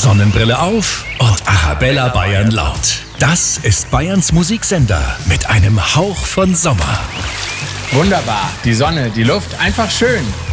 Sonnenbrille auf und Arabella Bayern laut. Das ist Bayerns Musiksender mit einem Hauch von Sommer. Wunderbar. Die Sonne, die Luft, einfach schön.